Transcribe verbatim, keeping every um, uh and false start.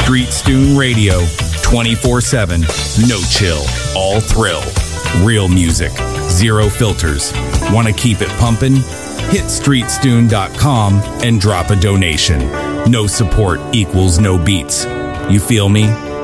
Street Stoon Radio, twenty-four seven, no chill, all thrill. Real music, zero filters. Want to keep it pumping? Hit street stoon dot com and drop a donation. No support equals no beats. You feel me?